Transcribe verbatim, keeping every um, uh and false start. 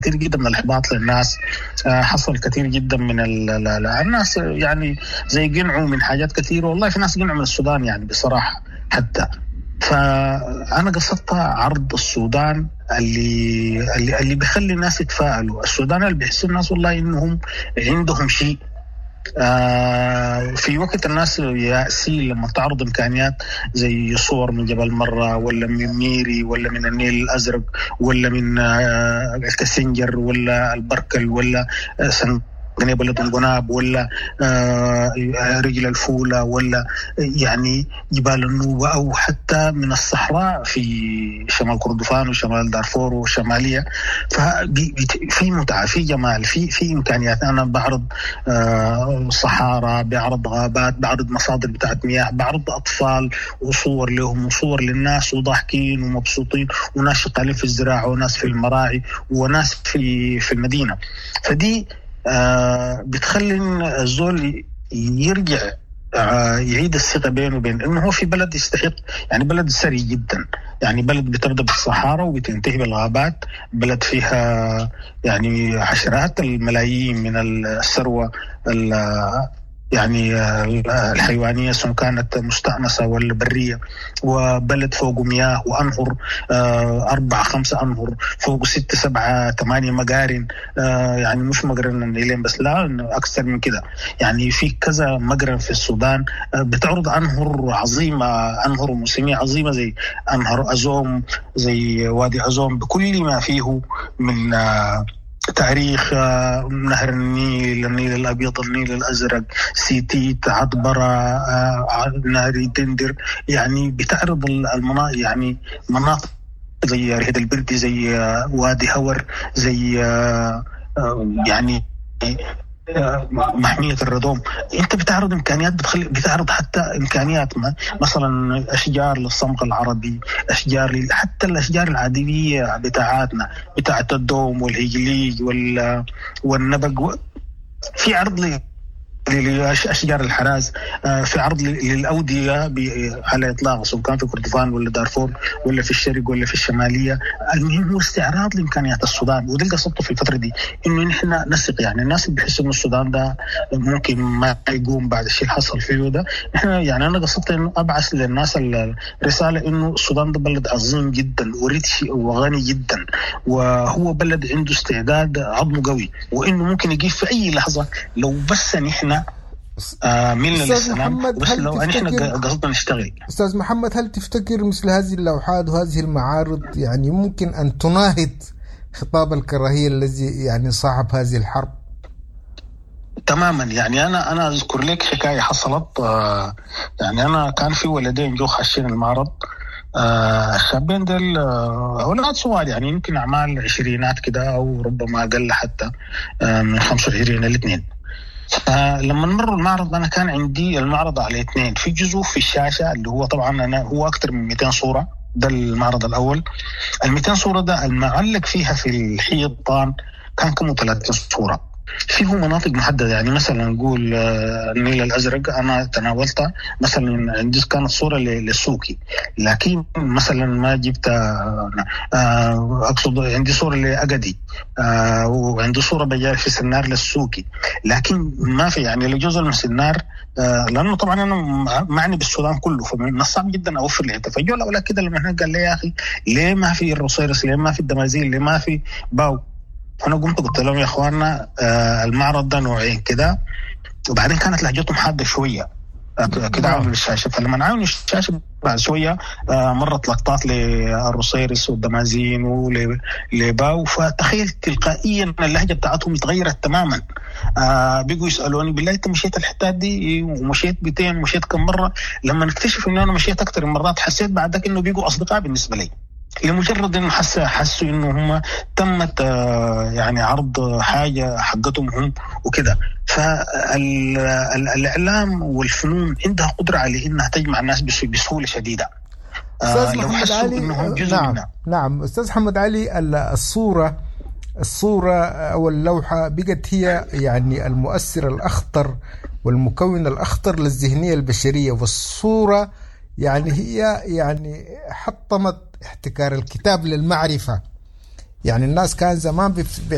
كثير جدا من الإحباط للناس. حصل كثير جدا من الناس يعني زي قنعوا من حاجات كثيرة، والله في ناس قنعوا من السودان يعني بصراحة حتى. فأنا قصدت عرض السودان اللي اللي اللي بيخلي الناس يتفاعلوا، السودان اللي بيحسوا الناس والله إنهم عندهم شيء. آه في وقت الناس يأسي لما تعرض إمكانيات زي صور من جبل مرة ولا من ميري ولا من النيل الأزرق ولا من آه الكسنجر ولا البركل ولا آه سن بلد القناب ولا آه رجل الفولة ولا يعني جبال النوبة أو حتى من الصحراء في شمال كردفان وشمال دارفور وشمالية. ففي متعة، في جمال، في في إمكانيات. أنا بعرض آه صحارى، بعرض غابات، بعرض مصادر بتاعت مياه، بعرض أطفال وصور لهم وصور للناس وضاحكين ومبسوطين، وناس شغالين في الزراعة وناس في المراعي وناس في في المدينة. فدي آه بتخلي الزول يرجع آه يعيد الثقة بينه وبين إنه هو في بلد يستحق، يعني بلد ثري جدا، يعني بلد بتبدأ بالصحارى وبتنتهي بالغابات، بلد فيها يعني عشرات الملايين من الثروة يعني الحيوانية سواء كانت مستأنسة ولا برية، وبلد فوق مياه وأنهر أربعة خمسة أنهر فوق ستة سبعة ثمانية مقارن، يعني مش مقرن النيلين بس، لا أكثر من كده. يعني في كذا مقرن في السودان بتعرض أنهر عظيمة، أنهر موسمية عظيمة زي أنهر أزوم، زي وادي أزوم بكل ما فيه من تاريخ، نهر النيل، النيل الأبيض، النيل الأزرق، سيتيت، عطبرة، نهر دندر. يعني بتعرض المناطق، يعني مناطق زي ريد البردي، زي وادي هور، زي يعني محمية الردوم. انت بتعرض امكانيات، بتخلي بتعرض حتى امكانيات مثلا اشجار للصمغ العربي، اشجار حتى الاشجار العادية بتاعتنا بتاعت الدوم والهجليج والنبق. في عرض لأشجار الحراز، في عرض للأودية على إطلاق، سواء كان في كردفان ولا دارفور ولا في الشرق ولا في الشمالية. المهم هو استعراض لإمكانيات السودان، وده اللي قصدته في الفترة دي، إنه نحن نثق. يعني الناس اللي بيحسوا إنه السودان ده ممكن ما يقوم بعد الشيء اللي حصل فيه ده، نحن يعني أنا قصدت إنه أبعث للناس الرسالة إنه السودان ده بلد عظيم جدا وريتش وغني جدا، وهو بلد عنده استعداد عظمه قوي، وإنه ممكن يجي في أي لحظة لو بس نحن آه من أستاذ محمد، بس لو احنا قصدنا نشتغل. أستاذ محمد، هل تفتكر مثل هذه اللوحات وهذه المعارض يعني ممكن أن تناهض خطاب الكراهية الذي يعني صاحب هذه الحرب؟ تماما. يعني أنا أنا أذكر لك حكاية حصلت. آه يعني أنا كان في ولدين جو خاشين المعرض، آه شابين دل آه أولاد صغار، يعني يمكن أعمال عشرينات كده أو ربما أقل حتى آه من خمسة وعشرين الاثنين. فلما نمر المعرض أنا كان عندي المعرض على اثنين، في جزء في الشاشة اللي هو طبعا أنا هو أكتر من مئتين صورة، ده المعرض الأول. المئتين صورة ده المعلق فيها في الحيطان كان كم ثلاثين صورة، فيه مناطق محددة. يعني مثلا نقول النيل الأزرق أنا تناولتها، مثلا عندي كانت صورة للسوكي، لكن مثلا ما جبت أقصد عندي صورة لأقدي، وعندي صورة بجاي في سنار للسوكي، لكن ما في يعني لجزء من سنار، لأنه طبعا أنا معني بالسودان كله، فمن الصعب جدا أوفر لي تفجول. ولا كده لما قال لي يا أخي ليه ما في الرصيرس، ليه ما في الدمازين، ليه ما في باو؟ أنا قمت قلت لهم يا أخواننا آه المعرض ده نوعين كده. وبعدين كانت لهجتهم حادة شوية كده عامل الشاشة، فلما نعاون الشاشة بعد شوية آه مرت لقطات للرصيرس والدمازين ولباو، فتخيل تلقائيا اللهجة بتاعتهم تغيرت تماما. آه بيقوا يسألوني بالله أنت مشيت الحتات دي ومشيت بيتين مشيت كم مرة؟ لما نكتشف إنه أنا مشيت أكتر من مرات حسيت بعدك إنه بيقوا أصدقاء بالنسبة لي، لمجرد انه حس حسوا انه هم تمت يعني عرض حاجه حقتهم هم وكده. فالاعلام والفنون عندها قدره على انها تجمع الناس بسهوله شديده. استاذ محمد علي، نعم نعم استاذ محمد علي، الصوره الصوره او اللوحه بقت هي يعني المؤثر الاخطر والمكون الاخطر للذهنيه البشريه، والصوره يعني هي يعني حطمت احتكار الكتاب للمعرفة. يعني الناس كان زمان